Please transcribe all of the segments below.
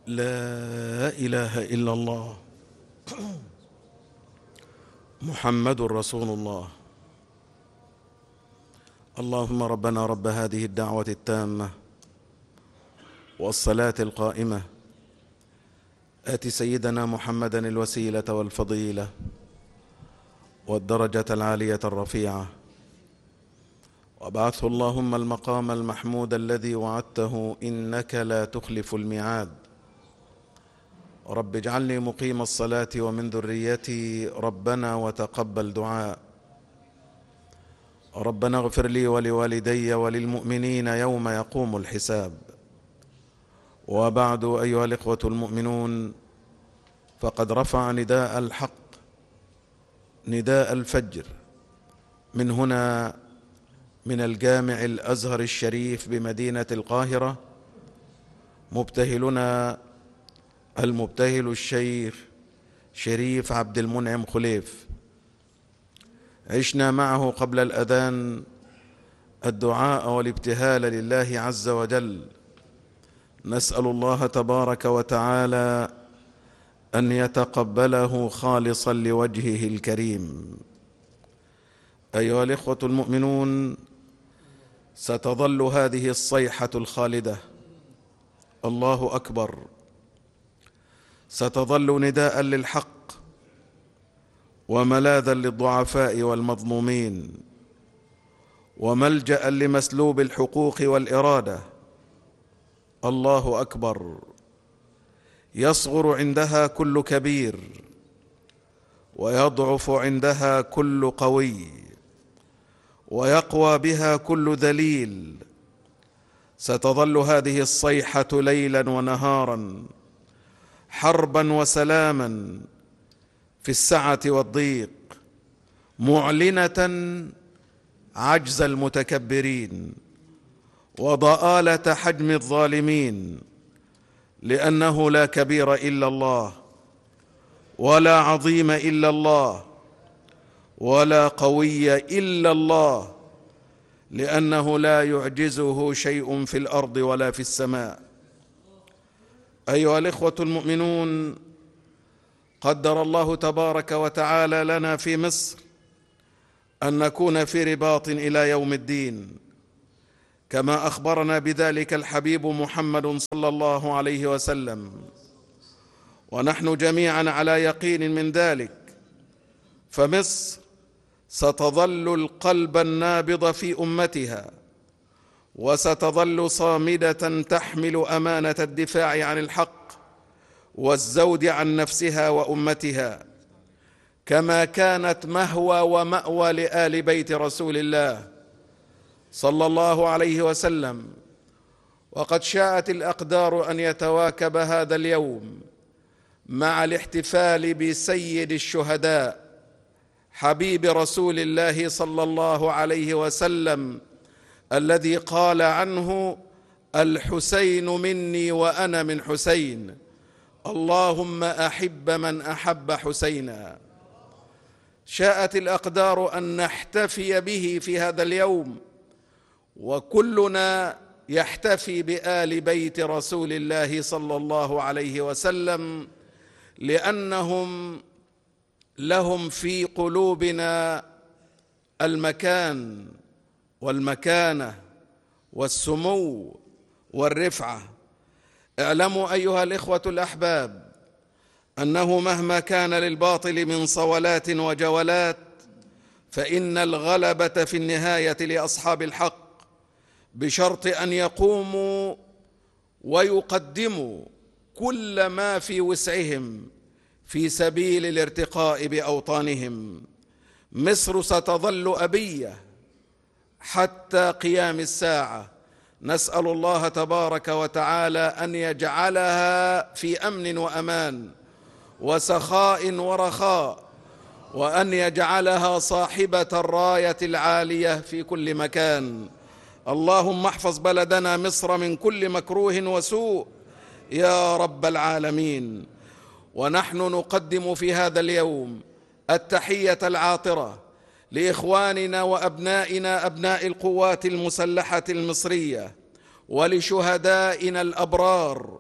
لا إله إلا الله محمد رسول الله. اللهم ربنا رب هذه الدعوة التامة والصلاة القائمة آت سيدنا محمدا الوسيلة والفضيلة والدرجة العالية الرفيعة، وابعثه اللهم المقام المحمود الذي وعدته إنك لا تخلف الميعاد. رب اجعلني مقيم الصلاة ومن ذريتي ربنا وتقبل دعاء. ربنا اغفر لي ولوالدي وللمؤمنين يوم يقوم الحساب. وبعد، أيها الإخوة المؤمنون، فقد رفع نداء الحق نداء الفجر من هنا، من الجامع الأزهر الشريف بمدينة القاهرة، مبتهلنا المبتهل الشيخ شريف عبد المنعم خليف. عشنا معه قبل الأذان الدعاء والابتهال لله عز وجل، نسأل الله تبارك وتعالى أن يتقبله خالصا لوجهه الكريم. أيها الإخوة المؤمنون، ستظل هذه الصيحة الخالدة الله أكبر، ستظل نداء للحق وملاذا للضعفاء والمظلومين وملجأ لمسلوب الحقوق والإرادة. الله أكبر. يصغر عندها كل كبير ويضعف عندها كل قوي ويقوى بها كل ذليل. ستظل هذه الصيحة ليلا ونهارا، حربا وسلاما، في السعة والضيق، معلنة عجز المتكبرين وضآلة حجم الظالمين، لأنه لا كبير إلا الله، ولا عظيم إلا الله، ولا قوي إلا الله، لأنه لا يعجزه شيء في الأرض ولا في السماء. أيها الإخوة المؤمنون، قدر الله تبارك وتعالى لنا في مصر أن نكون في رباط إلى يوم الدين، كما أخبرنا بذلك الحبيب محمد صلى الله عليه وسلم، ونحن جميعا على يقين من ذلك. فمصر ستظل القلب النابض في أمتها، وستظل صامدة تحمل أمانة الدفاع عن الحق والزود عن نفسها وأمتها، كما كانت مهوى ومأوى لآل بيت رسول الله صلى الله عليه وسلم. وقد شاءت الأقدار أن يتواكب هذا اليوم مع الاحتفال بسيد الشهداء حبيب رسول الله صلى الله عليه وسلم، الذي قال عنه: الحسين مني وأنا من حسين، اللهم أحب من أحب حسينا. شاءت الأقدار أن نحتفي به في هذا اليوم، وكلنا يحتفي بآل بيت رسول الله صلى الله عليه وسلم، لأنهم لهم في قلوبنا المكان والمكانة والسمو والرفعة. اعلموا أيها الإخوة الأحباب أنه مهما كان للباطل من صولات وجولات، فإن الغلبة في النهاية لأصحاب الحق، بشرط أن يقوموا ويقدموا كل ما في وسعهم في سبيل الارتقاء بأوطانهم. مصر ستظل أبية حتى قيام الساعة. نسأل الله تبارك وتعالى أن يجعلها في أمن وأمان وسخاء ورخاء، وأن يجعلها صاحبة الراية العالية في كل مكان. اللهم احفظ بلدنا مصر من كل مكروه وسوء يا رب العالمين. ونحن نقدم في هذا اليوم التحية العاطرة لإخواننا وأبنائنا أبناء القوات المسلحة المصرية، ولشهدائنا الأبرار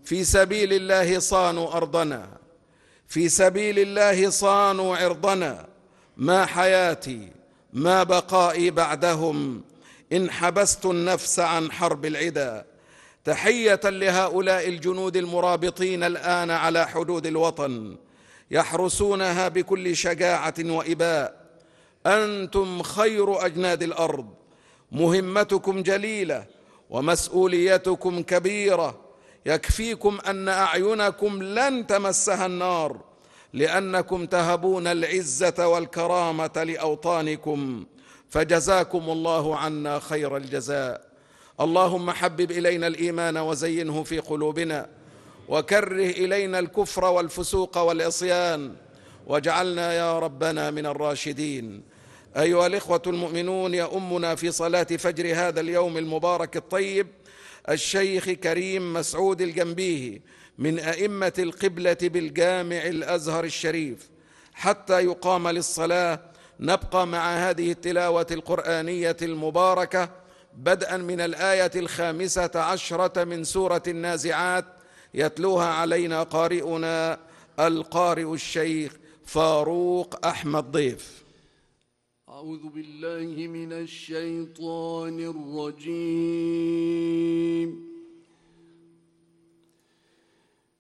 في سبيل الله صانوا أرضنا، في سبيل الله صانوا عرضنا، ما حياتي ما بقائي بعدهم إن حبست النفس عن حرب العدا. تحية لهؤلاء الجنود المرابطين الآن على حدود الوطن يحرسونها بكل شجاعة وإباء. أنتم خير أجناد الأرض، مهمتكم جليلة ومسؤوليتكم كبيرة. يكفيكم أن أعينكم لن تمسها النار، لأنكم تهبون العزة والكرامة لأوطانكم، فجزاكم الله عنا خير الجزاء. اللهم حبب إلينا الإيمان وزينه في قلوبنا، وكره إلينا الكفر والفسوق والعصيان، واجعلنا يا ربنا من الراشدين. أيها الإخوة المؤمنون، يؤمنا في صلاة فجر هذا اليوم المبارك الطيب الشيخ كريم مسعود الجنبيهي من أئمة القبلة بالجامع الأزهر الشريف. حتى يقام للصلاة نبقى مع هذه التلاوة القرآنية المباركة بدءا من الآية 15 من سورة النازعات، يتلوها علينا قارئنا القارئ الشيخ فاروق أحمد ضيف. أعوذ بالله من الشيطان الرجيم.